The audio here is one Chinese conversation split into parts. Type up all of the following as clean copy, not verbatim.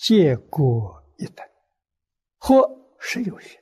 皆各一等，或10有学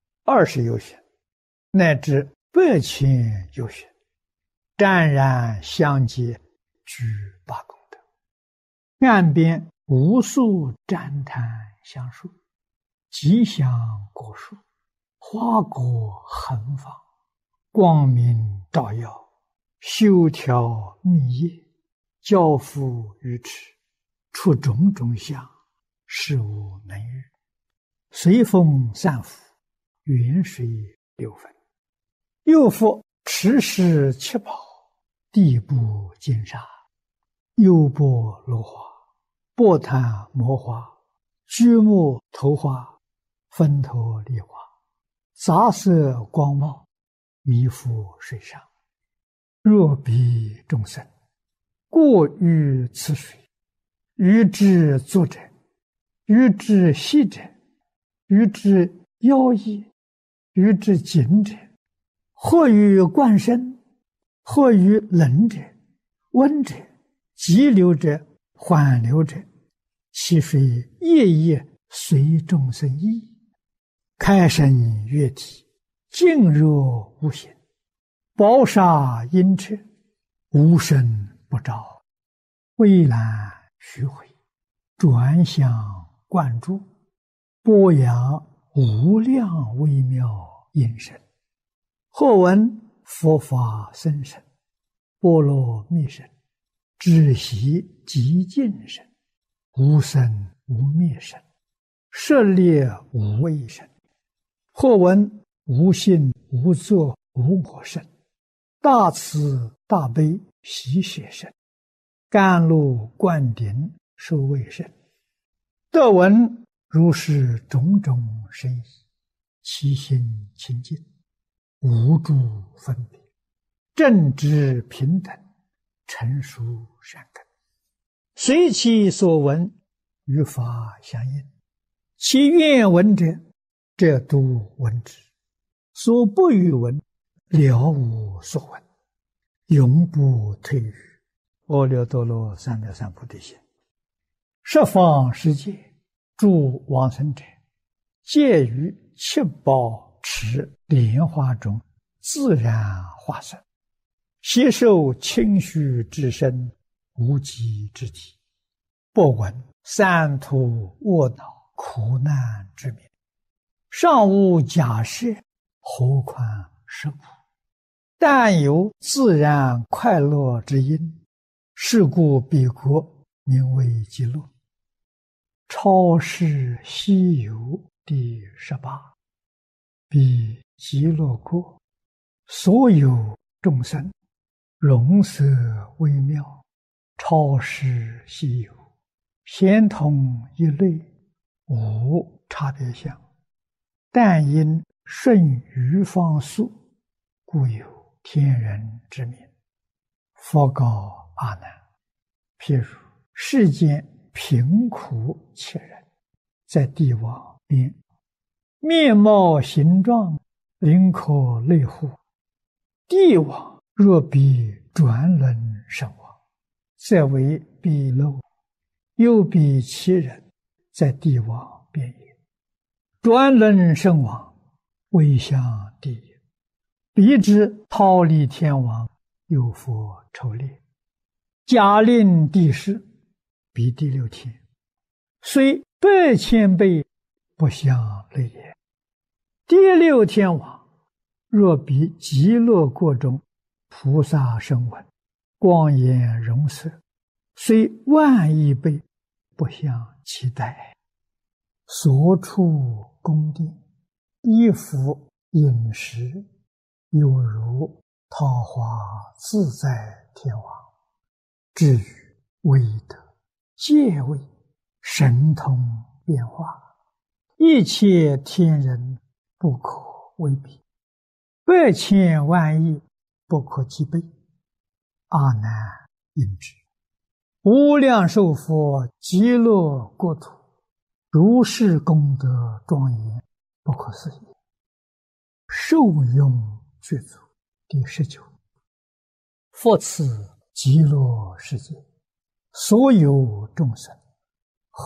，20有学，乃至100,000有学，湛然相接，具8功德。岸边无数赞叹相述，吉祥果树，花果横放，光明照耀，修条密叶，交付于池，出种种相，事无能喻。随风散伏，远水流分。又复池石七宝，地部金沙，优波罗花，波檀摩花，居木头花，分头梨花，杂色光茂，弥覆水上。若彼众生过于此水，于之作者，于之息者，于之妖异，于之景者，或于灌身，或于冷者，温者，急流者，缓流者，其水夜夜随众生意，开生月体，静若无形，宝沙阴彻，无声不照，微澜虚回，转向灌注，波扬无量微妙音声。或闻佛法深深，波罗蜜声，止息极静声，无生无灭声，舍猎无畏声。或闻无性无作无我声，大慈大悲喜舍声，甘露灌顶受卫声。得闻如是种种深意，其心清净，无诸分别，正直平等，成熟善根，随其所闻，与法相应。其愿闻者，则度闻之；所不欲闻，了无所闻，永不退于阿耨多罗三藐三菩提心。十方世界诸往生者，皆于七宝池莲花中自然化身，悉受清虚之身，无极之体，不闻三途卧恼苦难之名，尚无假设，何况实苦？但有自然快乐之因，是故彼国名为极乐。超世西游第18。彼极乐国，所有众生，容色微妙，超世西游，咸同一类，无差别相。但因顺于方速，故有天人之名。佛告阿难：譬如世间贫苦切人，在地网边，面貌形状，灵可类乎？地网若比转轮身亡，则为彼漏；又比其人，在地网边也。转轮身亡，未向地也。彼之逃离天网，有佛抽猎，假令地势，彼第6天，虽100,000倍，不相类也。第6天网，若比极乐国中菩萨声闻，光颜容色，虽10000亿倍，不相期待。所处宫殿，衣服饮食，有如桃花自在天王。至于威德、戒位、神通变化，一切天人不可为比，100,000万亿不可计备。阿难应知，无量寿佛极乐国土，如是功德庄严，不可思议。受用具足第19。复此极乐世界，所有众生，或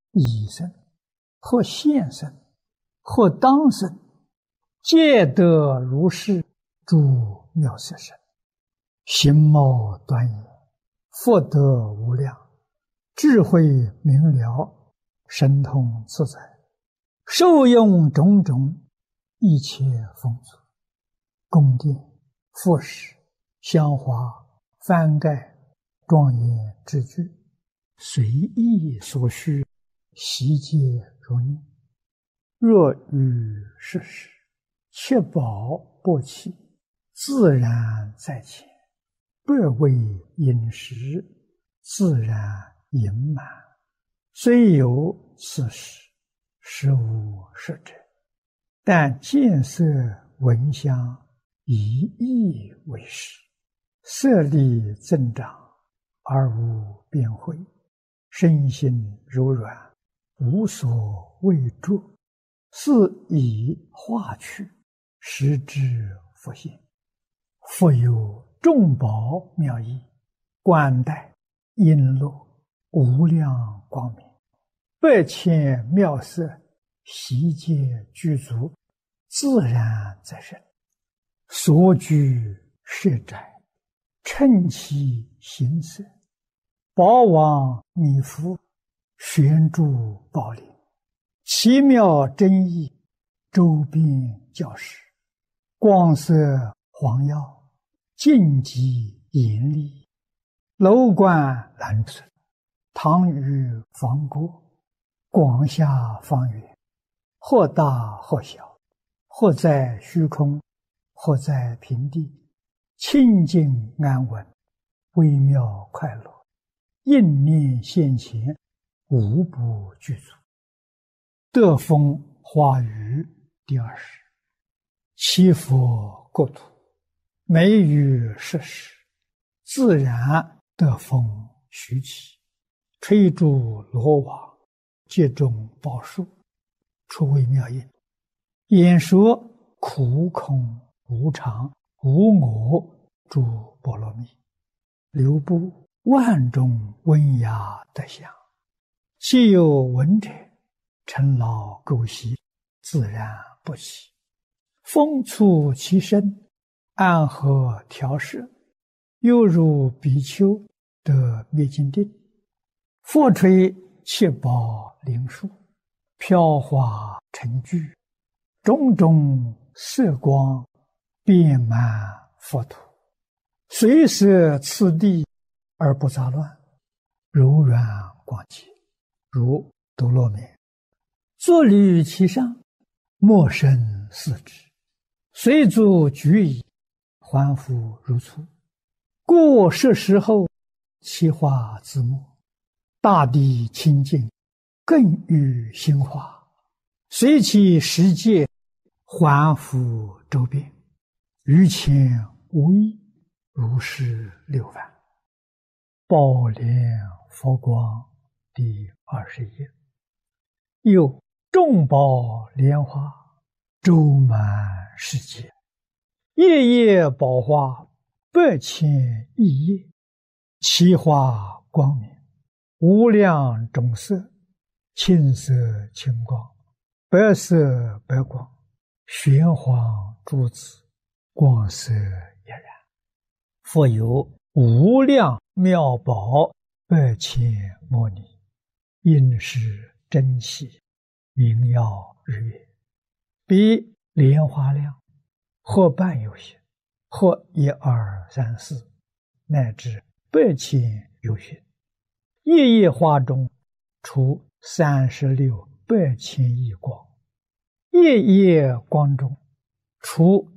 已生，或现生，或当生，皆得如是诸妙色身，形貌端严，福德无量，智慧明了，神通自在，受用种种一切丰足，宫殿、复饰、香花、幡盖、庄严之具，随意所需，悉皆如念。若遇世事，切保不弃，自然在前，不为饮食，自然盈满。虽有此事，实无实者，但见色闻香，以意为实，色力增长，而无边慧，身心柔软，无所畏著，是以化去，实之复现。复有众宝妙义，冠带璎珞，无量光明，百千妙色，悉皆具足，自然在身。所居舍宅，称其形色，宝王弥覆，悬柱宝林，奇妙真义，周边教室，光色黄耀，净极严厉，楼观蓝色，堂宇方过，广厦方圆，或大或小，或在虚空，或在平地，清净安稳，微妙快乐，应念现前，无不具足。得风花雨第20。七佛国土，每于世时，自然得风徐起，吹诸罗网，皆中宝树，出微妙音，演说苦空无常无我诸波罗蜜，流布万种温雅德相，既有闻者，尘劳垢习，自然不起。风促其身，安和调摄，犹如比丘得灭尽定。复吹七宝灵树，飘华成聚，种种色光，遍满佛土，随摄次第而不杂乱，柔软广洁，如多罗面。坐立其上，莫生四肢，随足举矣，还复如初。过世时后，其化自没，大地清净，更与心化，随其世界，还复周遍，于前无异，如是6番。宝莲佛光第21。又众宝莲花，周满世界，夜夜宝花，100千亿叶，其花光明，无量种色，青色青光，白色白光，玄黄珠子，光色俨然。复有无量妙宝，100千摩尼，应是珍稀，明耀日月，比莲花量，或半有限，或1、2、3、4，乃至100千有限。夜夜花中，出36百千亿光；夜夜光中，出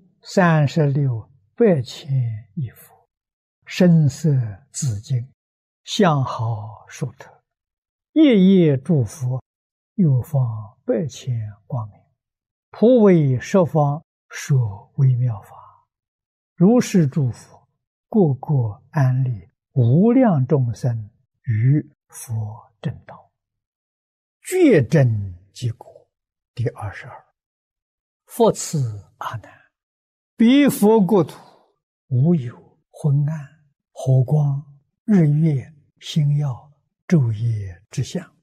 36百千亿佛。声色紫金，相好殊特。夜夜诸佛，又放100千光明，普为十方说微妙法。如是诸佛，个个安立无量众生于佛正道，觉真结果第22。复次阿难，彼佛国土，无有昏暗、火光、日月、星耀、昼夜之相，